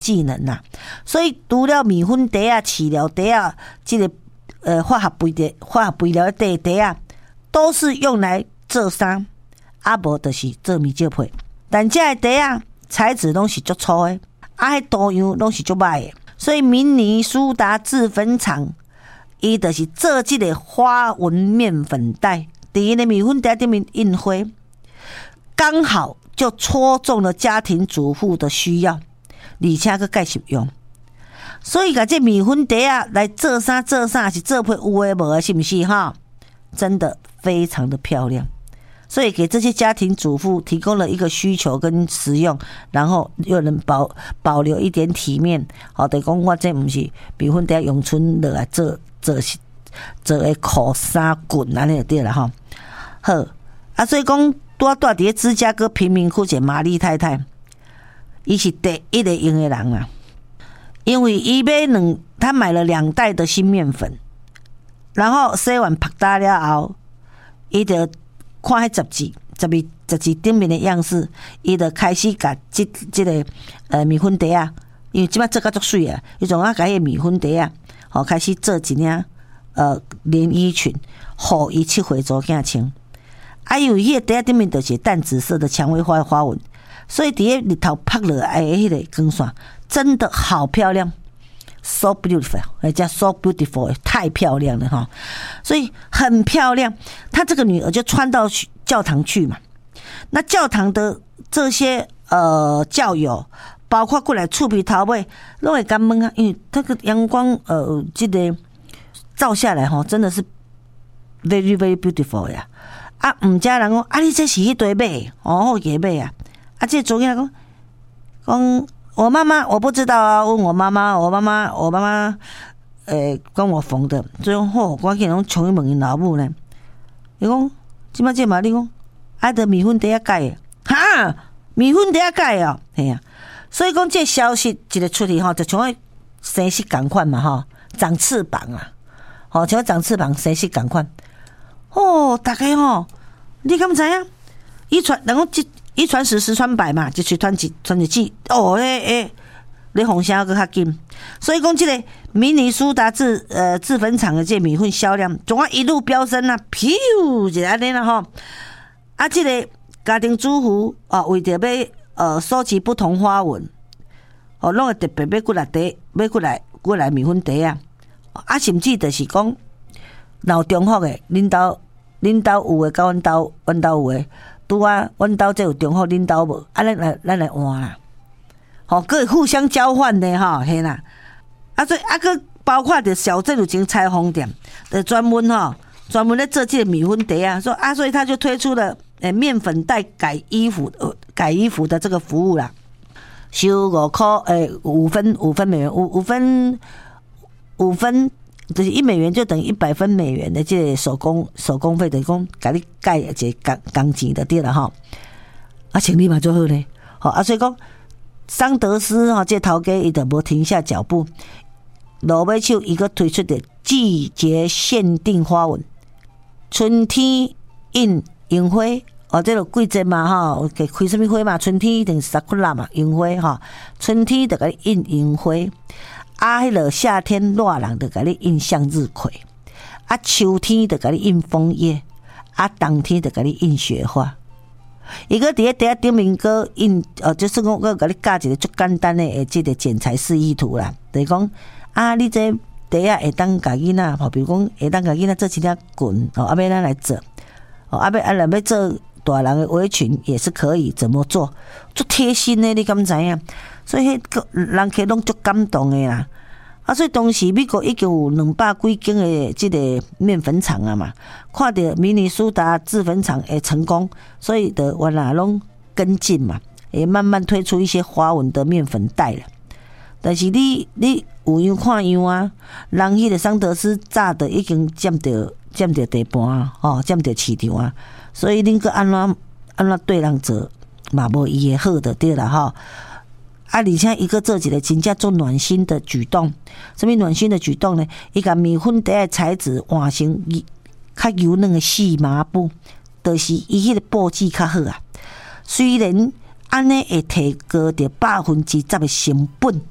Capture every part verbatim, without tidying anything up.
技能呐、啊。所以除了米粉茶啊、饲料茶啊，这个呃化学肥的化学肥料的茶啊，都是用来做衫，啊无就是做米酒配。但这个茶啊，材质拢是足粗的，啊，迄多样拢是足歹的。所以明尼苏达制粉厂，伊就是做这个花纹面粉袋，伫个米粉袋顶面印花，刚好就戳中了家庭主妇的需要，而且佫介实用。所以，甲这米粉袋啊来做啥做啥是做配有诶无诶，是不是哈？真的非常的漂亮。所以给这些家庭主妇提供了一个需求跟实用，然后又能保保留一点体面。好，等于讲我这不是米粉袋用春落来做做做个裤衫裙安尼就对了哈。好啊，所以讲多住伫芝加哥贫民窟的玛丽太太，伊是第一个用的人啊，因为伊买两，他买了两袋的新面粉，然后洗完拍打了后，伊就看迄杂志，杂志杂志顶面的样式，伊就开始甲即即个呃米粉袋啊，因为即摆做甲足水啊，伊从啊甲迄个米粉袋啊，吼开始做一领呃连衣裙，互伊七岁查囝穿。啊，因为迄个袋顶面就是淡紫色的蔷薇花的花纹，所以伫个日头拍落来的迄个光线，真的好漂亮。So beautiful， 人家 so beautiful， 太漂亮了哈，所以很漂亮。他这个女儿就穿到教堂去嘛。那教堂的这些呃教友，包括过来厝边头尾，拢会感恩啊，因为这个阳光呃，这个照下来哈，真的是 very very beautiful 呀。啊，唔知人讲啊，你这是迄堆马哦，个马啊。啊，这昨天讲讲。我妈妈我不知道啊，问我妈妈，我妈妈我妈妈，呃，跟我缝的，所以吼，我给侬冲去问因老母呢。伊讲，即摆这嘛，你讲，爱得米粉底下改的，哈，米粉底下改哦，嘿呀、啊，所以讲这消息一个出去吼，就像生息共款嘛吼，长翅膀啊，吼，像长翅膀生息共款。哦，大家吼，你敢知影？伊传，人讲这。一传十，十传百嘛，就去传一传一季哦，诶诶，你风声搁较紧，所以讲这个明尼苏达制呃制粉厂的这米粉销量，总啊一路飙升啊，噗就安尼啦吼。啊，这个家庭主妇啊，为着要呃收集不同花纹，哦，拢会特别要过来底，要过来过来米粉底啊，啊，甚至就是讲，老中福的，恁兜恁兜有诶，甲阮兜阮兜有诶。拄啊，阮兜这有中福，恁兜无，啊，咱来咱来换啦，吼，可以互相交换的哈，嘿啦，啊，所以啊，个包括着小镇有间裁缝店，呃，专门哈，专门咧做这个米粉袋啊，说啊，所以他就推出了诶面粉袋改衣服，呃，改衣服的这个服务啦，收五块，诶，五分五分美元，五五分五分。就是一美元就等于一百分美元的这个手工手工费，等于讲给你盖一个钢钢筋的对了哈，啊，生意嘛最好呢，好啊，所以讲桑德斯哈这头家伊就无停下脚步，落尾手伊个推出的季节限定花纹，春天印樱花，哦，这个季节嘛哈，给开什么花嘛？春天一定是sakura嘛，樱花哈，春天就给你印樱花。啊，迄落夏天热人就甲你印向日葵，啊，秋天就甲你印枫叶，啊，冬天就甲你印雪花。伊个伫个底下顶面个印，呃，就是讲个甲你教一个足简单的诶，即个剪裁示意图啦。就是讲啊，你这底下会当甲囡仔，吼，比如讲会当甲囡仔做一领裙，哦，啊，要咱来做，哦，啊，要啊，若要做大人的围裙也是可以，怎么做？足贴心的，你敢知影？所以迄个人客拢足感动的啦。啊，所以当时美国已经有两百几间的这个面粉厂啊嘛，看到明尼苏达制粉厂的成功，所以的原来拢跟进嘛，也慢慢推出一些花纹的面粉袋了。但是你你有样看样啊，人迄个桑德斯早的已经占着占着地盘啊，哦，占着市场啊，所以恁个安怎安怎对人做嘛无伊的好的对啦吼。啊，而且一个做一个真正做暖心的举动，什么暖心的举动呢？伊甲米粉袋的材质换成较柔软的细麻布，就是伊迄个布质较好啊。虽然安尼会提高着百分之十的成本，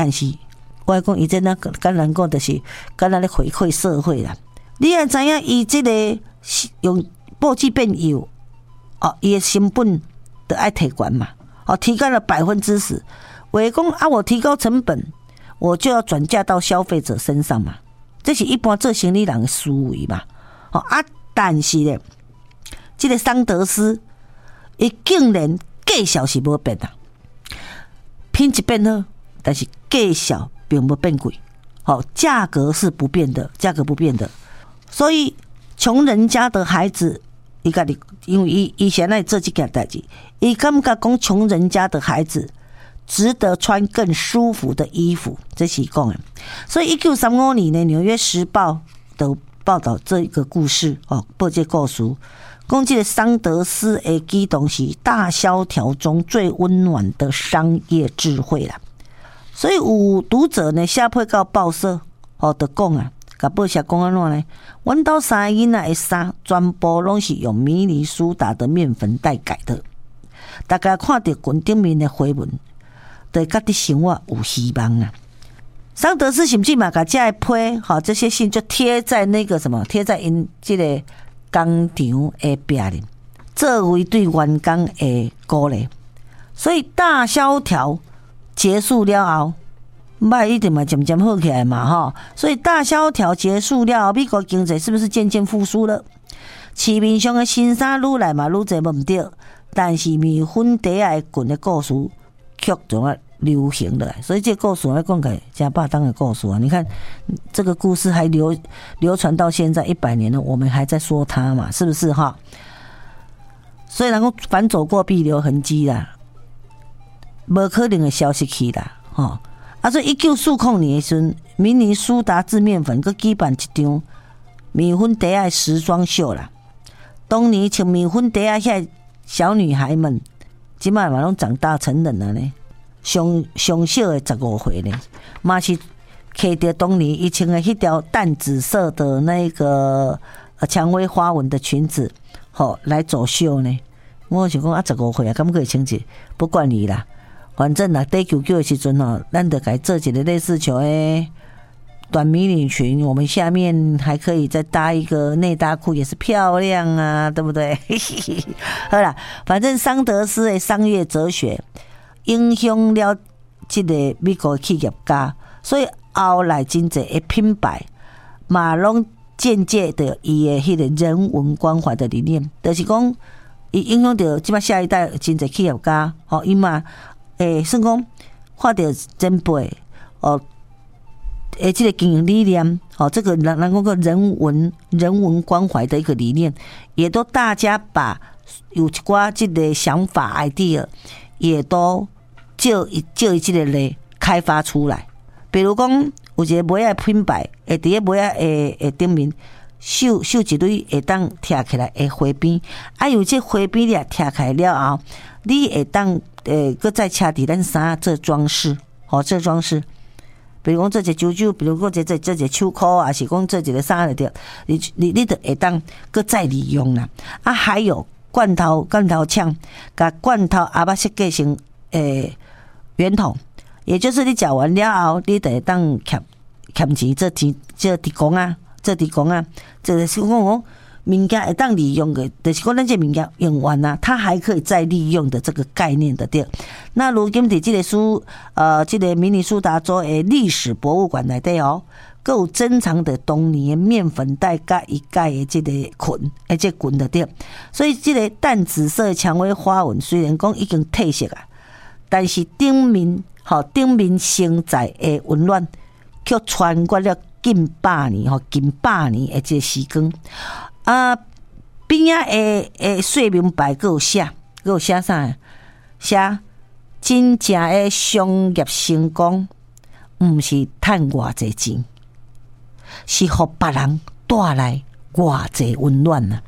但是我讲伊这那敢难讲，就是敢若咧回馈社会啦。你也知影，伊这个用报纸变有哦，伊的成本就爱提悬嘛，哦，提高了百分之十。话讲啊，我提高成本，我就要转嫁到消费者身上嘛，这是一般做生意人的思维嘛。哦啊，但是咧，这个桑德斯，伊竟然价小是无变啊，品质变好，但是价小并不变贵，好、哦，价格是不变的，价格不变的。所以穷人家的孩子，伊家己因为伊伊现在做这件代志，伊感觉讲穷人家的孩子值得穿更舒服的衣服，这是讲的。所以一九三五年呢，《纽约时报》的报道这个故事哦，报这故事，讲这个桑德斯的举动是大萧条中最温暖的商业智慧啦。所以有读者呢写批到报社哦，就讲啊。甲报社讲安怎呢？阮兜三个囡仔的衫全部拢是用迷你苏打的面粉袋改的。大家看到裙顶面的花纹，对家己生活有希望啊。桑德斯甚至嘛，甲这批好这些信就贴在那个什么，贴在因这个工厂的壁里，作为对员工的鼓励。所以大萧条结束了后。卖一点嘛，渐渐好起来嘛，哈，所以大萧条结束了，美国经济是不是渐渐复苏了？市面上的新衫愈来嘛愈侪问题，但是米粉底下滚的故事却总啊流行了，所以这个故事来讲起来，真霸当的故事啊！你看这个故事还流流传到现在一百年了，我们还在说它嘛，是不是哈？所以能够反走过必留痕迹啦，无可能会消失去啦，哈。啊，所以一九四零年的时候，明尼苏达制面粉佮举办一场米粉底下时装秀啦。当年穿米粉底下遐小女孩们，即摆嘛拢长大成人了呢。上上小的十五岁呢，嘛是摕着当年伊穿的迄条淡紫色的那个蔷薇花纹的裙子，吼来走秀呢。我想讲啊，十五岁啊，敢可以穿一？不管你啦。反正啊，在 Q Q 的时阵哦，咱就该做一个类似像诶短迷你裙，我们下面还可以再搭一个内搭裤，也是漂亮啊，对不对？好啦，反正桑德斯的商业哲学影响了这个美国企业家，所以后来真侪的品牌嘛拢间接的伊的迄个人文关怀的理念，就是讲伊影响到即摆下一代真侪企业家，吼伊嘛。诶，算讲看到前辈哦，诶，这个经营理念，哦，这个人人讲个人文人文关怀的一个理念，也都大家把有一寡这个想法 idea， 也都就就这个类开发出来。比如讲，有一个梅仔品牌，会伫个梅仔诶诶顶面绣绣一蕊会当贴起来诶花边，啊，有这花边咧贴起来了后，你会当。诶，搁再插伫咱衫做装饰，吼，做装饰。比如讲做一个啾啾，比如讲做做做一个手箍啊，是讲做一个衫来着，你你你得会当搁再利用啦。啊，还有罐头罐头枪，甲罐头阿巴设计成诶圆筒，也就是你嚼完了后，你得会当捡捡钱做提做提供啊，做提供啊，就是讲讲。物件会当利用的，就是讲咱这物件用完啊，它还可以再利用的这个概念的对。那如今伫这个书，呃，这个明尼苏达州的历史博物馆内底哦，佮有珍藏的当年面粉袋甲一盖的这个裙，诶，这裙的对。所以这个淡紫色的蔷薇花纹虽然讲已经褪色啊，但是顶面吼顶面承载的温暖，却穿过了近百年吼近百年的这个时光。啊，边仔诶诶说明白，佮有写，佮有写啥？写真正诶商业成功，毋是趁偌济钱，是互别人带来偌济温暖啊！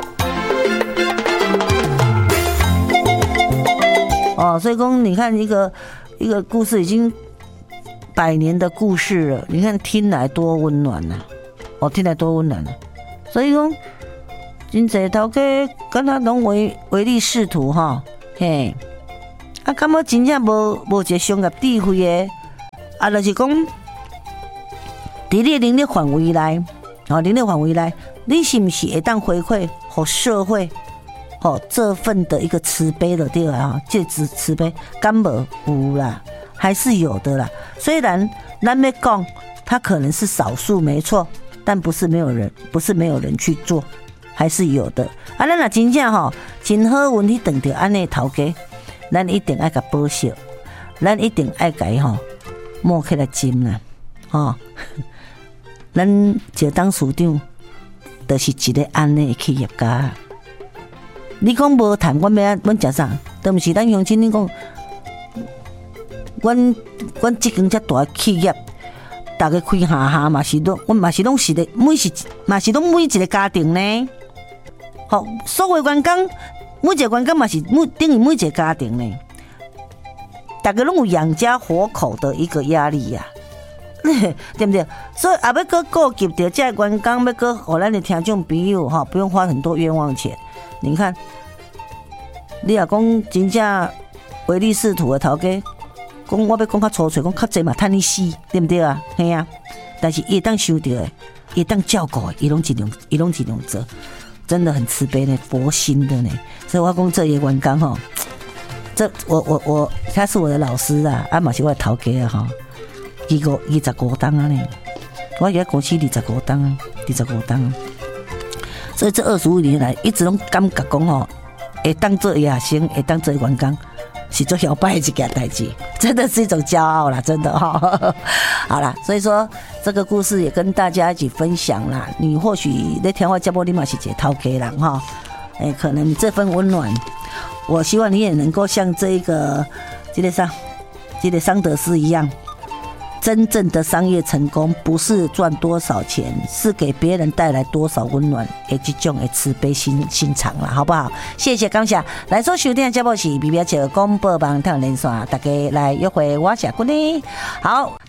哦，所以讲，你看一个一个故事已经百年的故事了，你看听来多温暖呐、啊！哦，听来多温暖啊！所以讲，真侪头家敢若拢唯唯利是图哈，嘿，啊，感觉真正无无一个商业智慧的啊，就是讲，伫你能力范围内，哦，能力范围内，你是不是会当回馈给社会？哦，这份的一个慈悲的对啊，这慈慈悲，敢无有啦，还是有的啦。虽然咱要讲，它可能是少数，没错，但不是没有人，不是没有人去做，还是有的。啊，咱若真正吼，真好运去碰到安尼头家，咱一定爱甲报效，咱一定爱甲伊吼摸起来金啦，吼，咱就当署长，就是一个安尼的企业家。你讲无谈，阮要阮食啥？都毋是咱乡亲。你讲，阮阮即间遮大企业，大家开下下嘛是拢，阮嘛是拢是咧，每是嘛是拢每一个家庭呢。好，所有员工，每一个员工嘛是每等于每一个家庭呢。大家拢有养家活口的一个压力呀、啊，对不对？所以也要搁顾及到这员工，要搁互咱的听众朋友哈，不用花很多冤枉钱。你看，你若讲真正唯利是图的头家，讲我要讲较粗脆，讲较济嘛，趁你死，对不对啊？嘿啊！但是伊当想到的，伊当照顾的，伊拢尽量，伊拢尽量做，真的很慈悲呢，佛心的呢。所以我讲这些员工吼，这我我我，他是我的老师啊，啊嘛是我的头家啊哈，二五二十五档啊呢，我伫公司二十五档啊，二十五档啊。所以这二十五年来，一直拢感觉讲吼，会当做野生，会当做员工，是做摇摆的一件代志，真的是一种骄傲啦，真的哈、哦。好啦，所以说这个故事也跟大家一起分享啦。你或许在听我节目，你嘛是一个头家人哈，哎、欸，可能你这份温暖，我希望你也能够像这个这个桑，这个桑德斯一样。真正的商业成功不是赚多少钱，是给别人带来多少温暖，诶，这种的慈悲心心肠啦，好不好？谢谢感谢，来所收听的节目是 B B 七广播网台连线，大家来约会，我是君呢。好，